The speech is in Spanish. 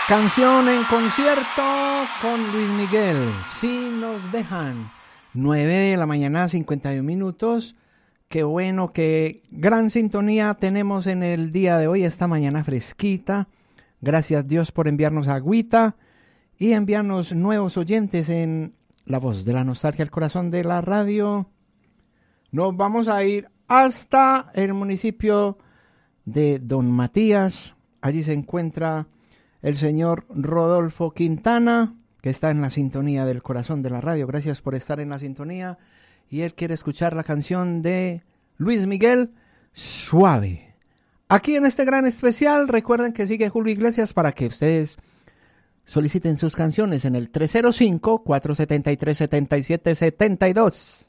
Canción en concierto con Luis Miguel. Si nos dejan 9 de la mañana, 51 minutos. Qué bueno, qué gran sintonía tenemos en el día de hoy, esta mañana fresquita. Gracias Dios por enviarnos agüita y enviarnos nuevos oyentes en La Voz de la Nostalgia, el corazón de la radio. Nos vamos a ir hasta el municipio de Don Matías. Allí se encuentra el señor Rodolfo Quintana, que está en la sintonía del corazón de la radio. Gracias por estar en la sintonía. Y él quiere escuchar la canción de Luis Miguel, Suave. Aquí en este gran especial, recuerden que sigue Julio Iglesias para que ustedes soliciten sus canciones en el 305-473-7772.